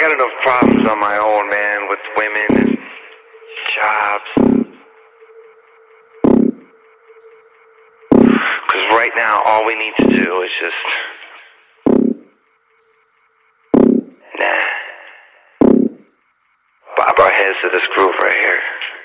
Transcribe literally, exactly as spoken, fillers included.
got enough problems on my own, man, with women and jobs. Because right now, all we need to do is just... Nah. Bob our heads to this groove right here.